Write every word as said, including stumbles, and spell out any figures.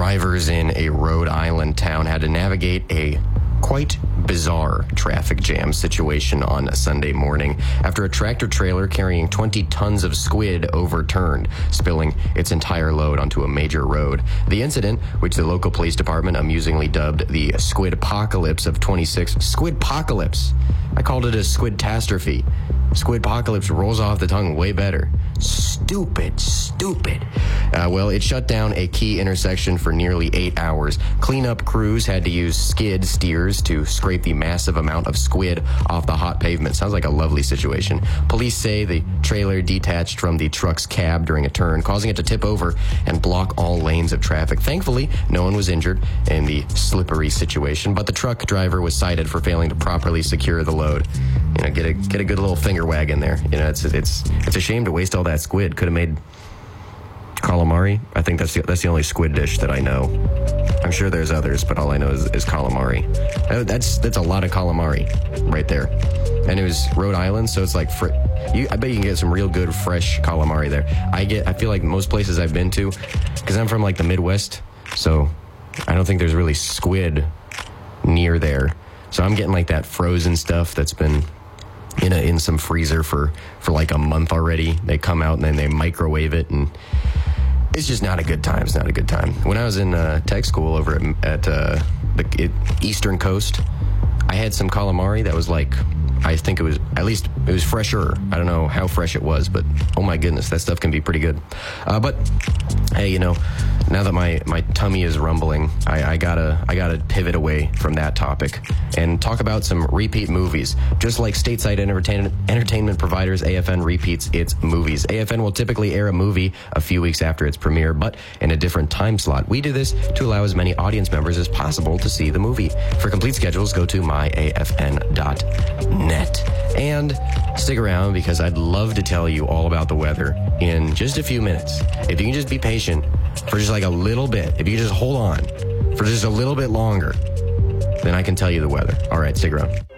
Drivers in a Rhode Island town had to navigate a quite bizarre traffic jam situation on a Sunday morning after a tractor trailer carrying twenty tons of squid overturned, spilling its entire load onto a major road. The incident, which the local police department amusingly dubbed the Squid Apocalypse of twenty-six, Squid Apocalypse. I called it a squid-tastrophe. Squid Apocalypse rolls off the tongue way better. Stupid, stupid. Uh, well, it shut down a key intersection for nearly eight hours. Cleanup crews had to use skid steers to scrape the massive amount of squid off the hot pavement. Sounds like a lovely situation. Police say the trailer detached from the truck's cab during a turn, causing it to tip over and block all lanes of traffic. Thankfully, no one was injured in the slippery situation, but the truck driver was cited for failing to properly secure the load. You know, get a get a good little finger wag in there. You know, it's it's it's a shame to waste all that squid. Could have made calamari. I think that's the, that's the only squid dish that I know. I'm sure there's others, but all I know is, is calamari. That's that's a lot of calamari right there. And it was Rhode Island, so it's like fr- you, I bet you can get some real good fresh calamari there. I get I feel like most places I've been to, because I'm from like the Midwest, so I don't think there's really squid near there. So I'm getting like that frozen stuff that's been in a, in some freezer for, for like a month already. They come out and then they microwave it, and it's just not a good time. It's not a good time. When I was in uh, tech school over at, at uh, the it, Eastern Coast, I had some calamari that was like, I think it was, at least it was fresher. I don't know how fresh it was, but oh my goodness, that stuff can be pretty good. Uh, but hey, you know, now that my, my tummy is rumbling, I, I gotta I gotta pivot away from that topic and talk about some repeat movies. Just like stateside entertainment entertainment providers, A F N repeats its movies. A F N will typically air a movie a few weeks after its premiere, but in a different time slot. We do this to allow as many audience members as possible to see the movie. For complete schedules, go to my A F N dot net. And stick around, because I'd love to tell you all about the weather in just a few minutes. If you can just be patient for just like a little bit, if you can just hold on for just a little bit longer, then I can tell you the weather. All right, stick around.